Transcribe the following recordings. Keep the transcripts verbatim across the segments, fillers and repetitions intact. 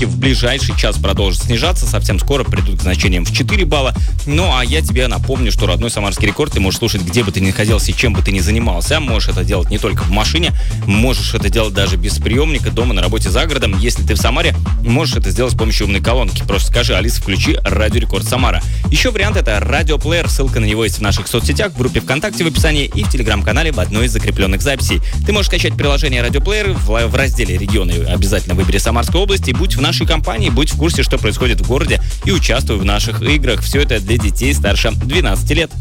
все-таки в ближайший час продолжит снижаться. Совсем скоро придут к значениям в четыре балла. Ну, а я тебе напомню, что родной самарский рекорд ты можешь слушать, где бы ты ни находился и чем бы ты ни занимался. Можешь это делать не только в машине, можешь это делать даже без приемника, дома, на работе, за городом. Если ты в Самаре, можешь это сделать с помощью умной колонки. Просто скажи: Алиса, включи Радио Рекорд Самара. Еще вариант — это радиоплеер. Ссылка на него есть в наших соцсетях, в группе ВКонтакте в описании и в Телеграм-канале в одной из закрепленных записей. Ты можешь скачать приложение радиоплеер в, в разделе «Регионы». Обязательно выбери Самарскую область и будь в нашей компании, будь в курсе, что происходит в городе, и участвуй в наших играх. Все это для детей старше двенадцати лет.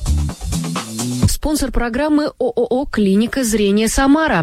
Спонсор программы ООО «Клиника зрения Самара».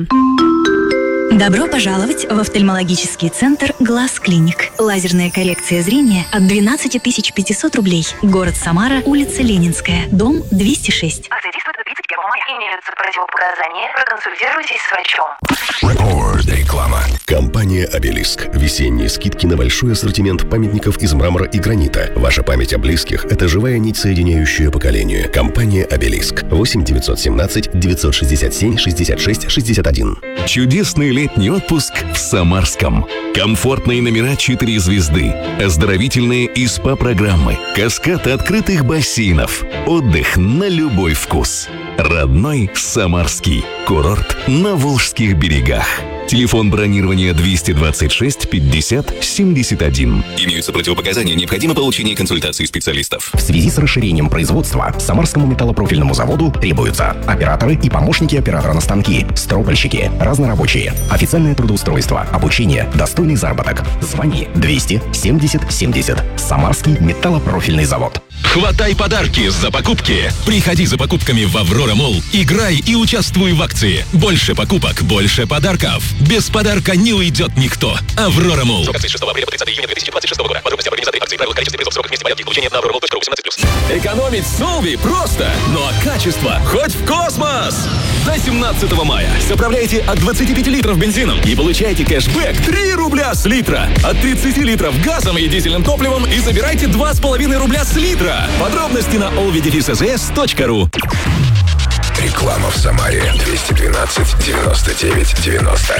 Добро пожаловать в офтальмологический центр «Глаз Клиник». Лазерная коррекция зрения от двенадцать тысяч пятьсот рублей. Город Самара, улица Ленинская, дом двести шесть. Акция действует до тридцать первого мая. Имеются противопоказания. Проконсультируйтесь с врачом. Рекорд. Реклама. Компания «Обелиск». Весенние скидки на большой ассортимент памятников из мрамора и гранита. Ваша память о близких – это живая нить, соединяющая поколение. Компания «Обелиск». восемь девятьсот семнадцать девятьсот шестьдесят семь шестьдесят шесть шестьдесят один. Чудесный летний отпуск в Самарском. Комфортные номера четыре звезды, оздоровительные и СПА-программы, каскад открытых бассейнов, отдых на любой вкус. Родной Самарский. Курорт на Волжских берегах. Телефон бронирования двести двадцать шесть пятьдесят семьдесят один. Имеются противопоказания, необходимо получение консультации специалистов. В связи с расширением производства Самарскому металлопрофильному заводу требуются операторы и помощники оператора на станки, стропольщики, разнорабочие, официальное трудоустройство, обучение, достойный заработок. Звони двести семьдесят семьдесят. Самарский металлопрофильный завод. Хватай подарки за покупки. Приходи за покупками в Аврора Молл. Играй и участвуй в акции. Больше покупок, больше подарков. Без подарка не уйдет никто. Аврора Молл. Срок акции с шестого апреля по тридцатое июня две тысячи двадцать шестого года. Подробности об организации акции, правила, количестве призов, срок вместе порядке получения на аврора молл точка ру восемнадцать плюс. Экономить с Нови просто, но качество хоть в космос. До семнадцатого мая заправляйте от двадцати пяти литров бензином и получайте кэшбэк три рубля с литра. От тридцати литров газом и дизельным топливом и забирайте два с половиной рубля с литра. Подробности на олви дефис эс эс точка ру. Реклама в Самаре. двести двенадцать девяносто девять девяносто.